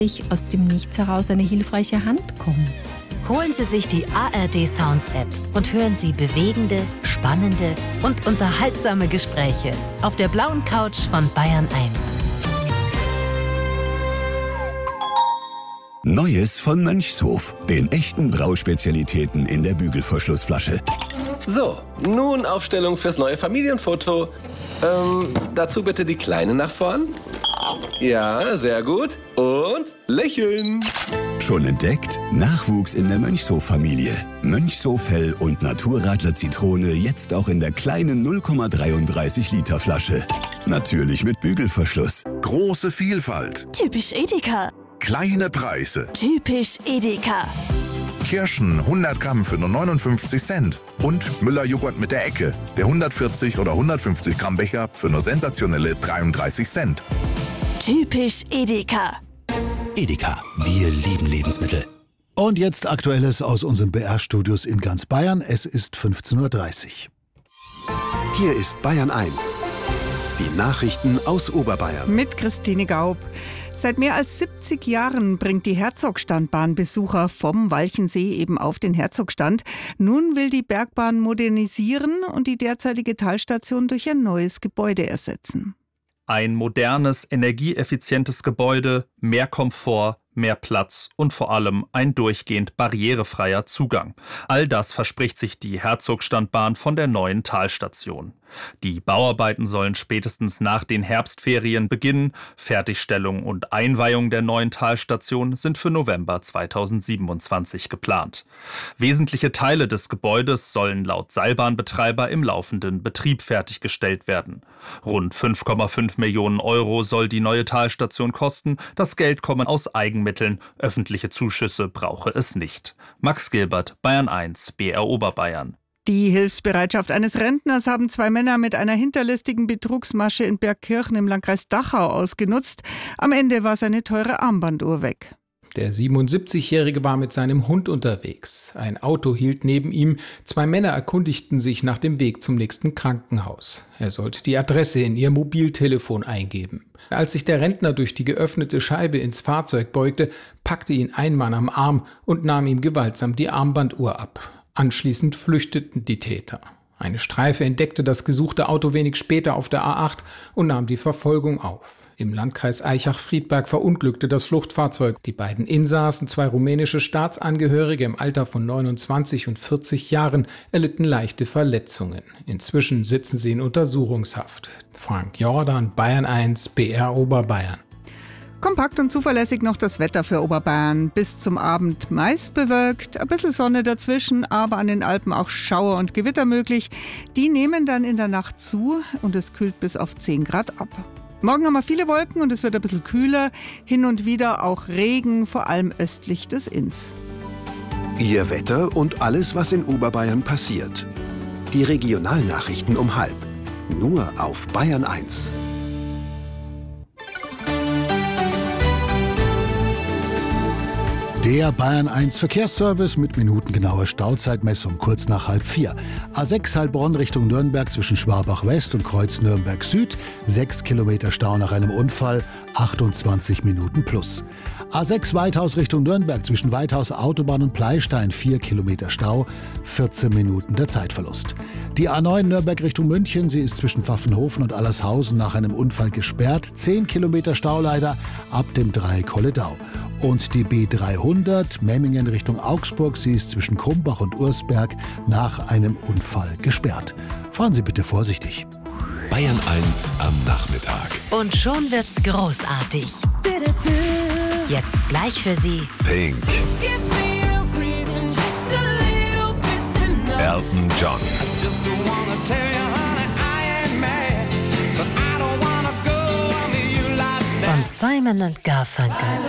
aus dem Nichts heraus eine hilfreiche Hand kommt. Holen Sie sich die ARD Sounds App und hören Sie bewegende, spannende und unterhaltsame Gespräche auf der blauen Couch von Bayern 1. Neues von Mönchshof, den echten Brauspezialitäten in der Bügelverschlussflasche. So, nun Aufstellung fürs neue Familienfoto. Dazu bitte die Kleine nach vorn. Ja, sehr gut. Und lächeln. Schon entdeckt? Nachwuchs in der Mönchshof-Familie. Mönchshof Hell und Naturradler Zitrone jetzt auch in der kleinen 0,33 Liter Flasche. Natürlich mit Bügelverschluss. Große Vielfalt. Typisch Edeka. Kleine Preise. Typisch Edeka. Kirschen 100 Gramm für nur 59 Cent. Und Müller-Joghurt mit der Ecke. Der 140 oder 150 Gramm Becher für nur sensationelle 33 Cent. Typisch Edeka. Edeka, wir lieben Lebensmittel. Und jetzt Aktuelles aus unseren BR-Studios in ganz Bayern. Es ist 15:30 Uhr. Hier ist Bayern 1. Die Nachrichten aus Oberbayern. Mit Christine Gaub. Seit mehr als 70 Jahren bringt die Herzogstandbahn Besucher vom Walchensee eben auf den Herzogstand. Nun will die Bergbahn modernisieren und die derzeitige Talstation durch ein neues Gebäude ersetzen. Ein modernes, energieeffizientes Gebäude, mehr Komfort, mehr Platz und vor allem ein durchgehend barrierefreier Zugang. All das verspricht sich die Herzogstandbahn von der neuen Talstation. Die Bauarbeiten sollen spätestens nach den Herbstferien beginnen. Fertigstellung und Einweihung der neuen Talstation sind für November 2027 geplant. Wesentliche Teile des Gebäudes sollen laut Seilbahnbetreiber im laufenden Betrieb fertiggestellt werden. Rund 5,5 Millionen Euro soll die neue Talstation kosten. Das Geld komme aus Eigenmitteln. Öffentliche Zuschüsse brauche es nicht. Max Gilbert, Bayern 1, BR Oberbayern. Die Hilfsbereitschaft eines Rentners haben zwei Männer mit einer hinterlistigen Betrugsmasche in Bergkirchen im Landkreis Dachau ausgenutzt. Am Ende war seine teure Armbanduhr weg. Der 77-Jährige war mit seinem Hund unterwegs. Ein Auto hielt neben ihm. Zwei Männer erkundigten sich nach dem Weg zum nächsten Krankenhaus. Er sollte die Adresse in ihr Mobiltelefon eingeben. Als sich der Rentner durch die geöffnete Scheibe ins Fahrzeug beugte, packte ihn ein Mann am Arm und nahm ihm gewaltsam die Armbanduhr ab. Anschließend flüchteten die Täter. Eine Streife entdeckte das gesuchte Auto wenig später auf der A8 und nahm die Verfolgung auf. Im Landkreis Aichach-Friedberg verunglückte das Fluchtfahrzeug. Die beiden Insassen, zwei rumänische Staatsangehörige im Alter von 29 und 40 Jahren, erlitten leichte Verletzungen. Inzwischen sitzen sie in Untersuchungshaft. Frank Jordan, Bayern 1, BR Oberbayern. Kompakt und zuverlässig noch das Wetter für Oberbayern. Bis zum Abend meist bewölkt, ein bisschen Sonne dazwischen, aber an den Alpen auch Schauer und Gewitter möglich. Die nehmen dann in der Nacht zu und es kühlt bis auf 10 Grad ab. Morgen haben wir viele Wolken und es wird ein bisschen kühler. Hin und wieder auch Regen, vor allem östlich des Inns. Ihr Wetter und alles, was in Oberbayern passiert. Die Regionalnachrichten um 12:30. Nur auf Bayern 1. Der Bayern 1 Verkehrsservice mit minutengenauer Stauzeitmessung kurz nach 3:30. A6 Heilbronn Richtung Nürnberg zwischen Schwabach West und Kreuz Nürnberg Süd. 6 Kilometer Stau nach einem Unfall, 28 Minuten plus. A6 Weithaus Richtung Nürnberg zwischen Weithaus Autobahn und Pleistein. 4 Kilometer Stau, 14 Minuten der Zeitverlust. Die A9 Nürnberg Richtung München, sie ist zwischen Pfaffenhofen und Allershausen nach einem Unfall gesperrt. 10 Kilometer Stau leider ab dem Dreieck Holledau. Und die B300 Memmingen Richtung Augsburg, sie ist zwischen Krumbach und Ursberg nach einem Unfall gesperrt. Fahren Sie bitte vorsichtig. Bayern 1 am Nachmittag. Und schon wird's großartig. Jetzt gleich für Sie Pink. Elton John. und Simon & Garfunkel.